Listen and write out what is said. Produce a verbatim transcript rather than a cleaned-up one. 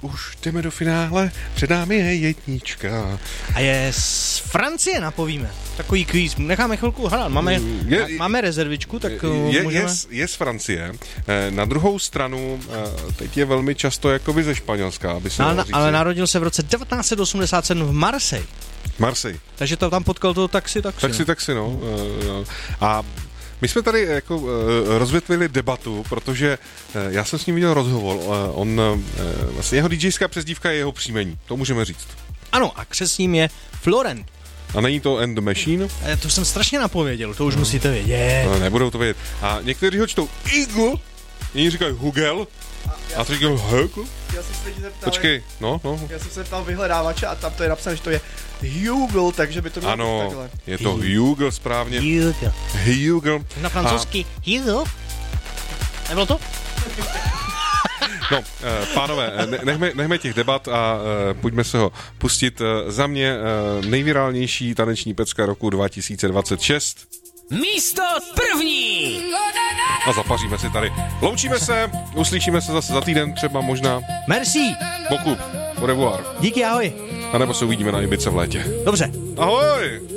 už jdeme do finále, před námi je jednička. A je z Francie, napovíme. Takový kvíz, necháme chvilku hrát, máme, je, máme rezervičku, tak je, můžeme... Je, je z Francie, na druhou stranu, teď je velmi často jakoby ze Španělska, aby se no, dalo říct. Ale narodil se v roce devatenáct set osmdesát sedm v Marseille. Marseille. Takže to tam potkal to taxi, taxi. Taxi, no. taxi, no. A my jsme tady jako rozvětvili debatu, protože já jsem s ním viděl rozhovor. On, vlastně jeho DJská přezdívka je jeho příjmení, to můžeme říct. Ano, a křestním je Florent. A není to End Machine? E, to jsem strašně napověděl, to už no. musíte vědět. No, nebudou to vědět. A někteří ho čtou Eagle, jiní říkají Hugel, a to říkají Hugel. Já jsem se teď zeptal, Počkej, no, no. Já jsem se ptal vyhledávače a tam to je napsané, že to je Hugel, takže by to mělo ano, takhle. je to Hugel správně. Hugel. Hugel. Na francouzsky a... Hugel. Nebylo to? No, eh, pánové, nechme, nechme těch debat a eh, pojďme se ho pustit. Eh, za mě eh, nejvirálnější taneční pecka roku dva tisíce dvacet šest. Místo první! A zapaříme si tady. Loučíme se, uslyšíme se zase za týden, třeba možná. Merci. Beaucoup. Au revoir. Díky, ahoj. A nebo se uvidíme na Ibice v létě. Dobře. Ahoj.